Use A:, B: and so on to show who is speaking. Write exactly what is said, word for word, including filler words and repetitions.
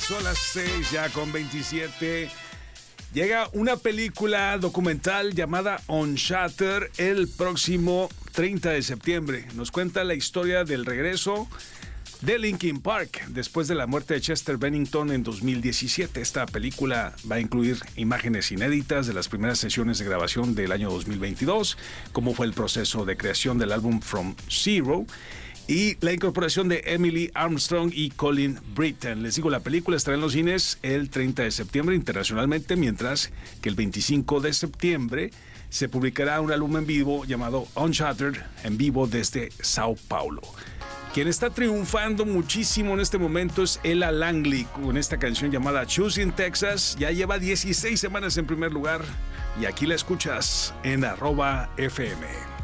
A: Son las seis ya con veintisiete. Llega una película documental llamada Unshattered el próximo treinta de septiembre. Nos cuenta la historia del regreso de Linkin Park después de la muerte de Chester Bennington en dos mil diecisiete. Esta película va a incluir imágenes inéditas de las primeras sesiones de grabación del año dos mil veintidós, cómo fue el proceso de creación del álbum From Zero y la incorporación de Emily Armstrong y Colin Britton. Les digo, la película estará en los cines el treinta de septiembre internacionalmente, mientras que el veinticinco de septiembre se publicará un álbum en vivo llamado Unshattered, en vivo desde Sao Paulo. Quien está triunfando muchísimo en este momento es Ella Langley con esta canción llamada Choosing Texas. Ya lleva dieciséis semanas en primer lugar y aquí la escuchas en arroba F M.